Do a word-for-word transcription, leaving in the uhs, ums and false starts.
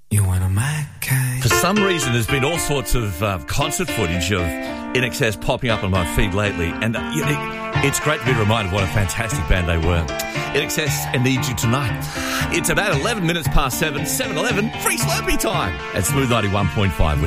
You want a my kind. For some reason, there's been all sorts of uh, concert footage of I N X S popping up on my feed lately, and uh, you know, it's great to be reminded of what a fantastic band they were. I N X S and Need You Tonight. It's about eleven minutes past seven, seven eleven, free Slurpee time at Smooth ninety-one point five.